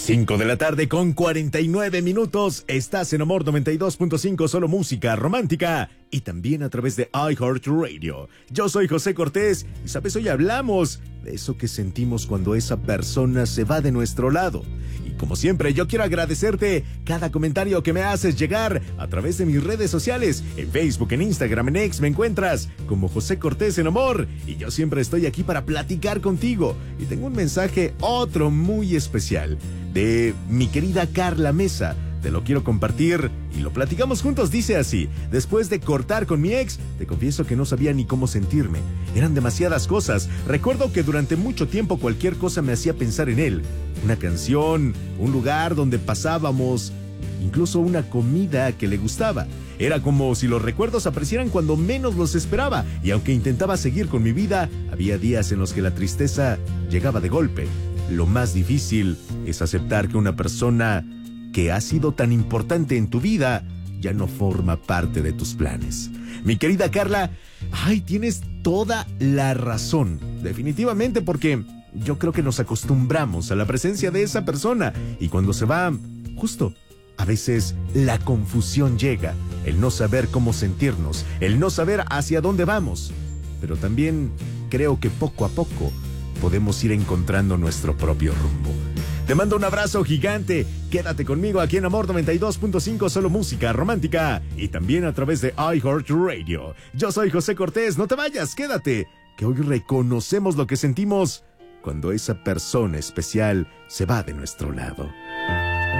5 de la tarde con 49 minutos. Estás en Amor 92.5, solo música romántica. Y también a través de iHeartRadio. Yo soy José Cortés y sabes, hoy hablamos de eso que sentimos cuando esa persona se va de nuestro lado. Y como siempre, yo quiero agradecerte cada comentario que me haces llegar a través de mis redes sociales. En Facebook, en Instagram, en X me encuentras como José Cortés en Amor. Y yo siempre estoy aquí para platicar contigo. Y tengo un mensaje, otro muy especial, de mi querida Carla Mesa. Te lo quiero compartir y lo platicamos juntos. Dice así: después de cortar con mi ex, te confieso que no sabía ni cómo sentirme. Eran demasiadas cosas. Recuerdo que durante mucho tiempo cualquier cosa me hacía pensar en él. Una canción, un lugar donde pasábamos, incluso una comida que le gustaba. Era como si los recuerdos aparecieran cuando menos los esperaba. Y aunque intentaba seguir con mi vida, había días en los que la tristeza llegaba de golpe. Lo más difícil es aceptar que una persona que ha sido tan importante en tu vida ya no forma parte de tus planes. Mi querida Carla, tienes toda la razón. Definitivamente, porque yo creo que nos acostumbramos a la presencia de esa persona y cuando se va, justo, a veces la confusión llega, el no saber cómo sentirnos, el no saber hacia dónde vamos. Pero también creo que poco a poco podemos ir encontrando nuestro propio rumbo. Te mando un abrazo gigante. Quédate conmigo aquí en Amor 92.5, solo música romántica. Y también a través de iHeartRadio. Yo soy José Cortés. No te vayas, quédate. Que hoy reconocemos lo que sentimos cuando esa persona especial se va de nuestro lado.